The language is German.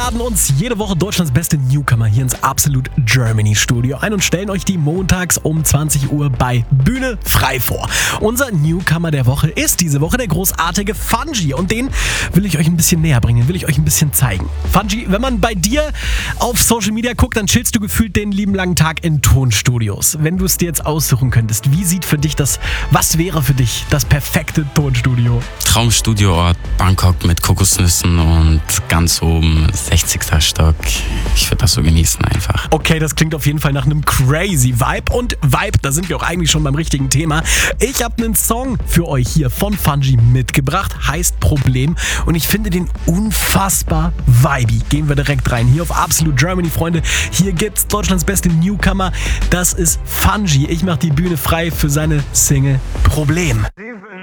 laden uns jede Woche Deutschlands beste Newcomer hier ins Absolute Germany Studio ein und stellen euch die montags um 20 Uhr bei Bühne frei vor. Unser Newcomer der Woche ist diese Woche der großartige Fungi und den will ich euch ein bisschen näher bringen, will ich euch ein bisschen zeigen. Fungi, wenn man bei dir auf Social Media guckt, dann chillst du gefühlt den lieben langen Tag in Tonstudios. Wenn du es dir jetzt aussuchen könntest, wie sieht für dich was wäre für dich das perfekte Tonstudio? Traumstudioort Bangkok mit Kokosnüssen und ganz oben 60. Stock. Ich würde das so genießen einfach. Okay, das klingt auf jeden Fall nach einem crazy Vibe. Und Vibe, da sind wir auch eigentlich schon beim richtigen Thema. Ich habe einen Song für euch hier von Fungi mitgebracht, heißt Problem. Und ich finde den unfassbar vibey. Gehen wir direkt rein. Hier auf Absolute Germany, Freunde. Hier gibt's Deutschlands beste Newcomer. Das ist Fungi. Ich mache die Bühne frei für seine Single Problem.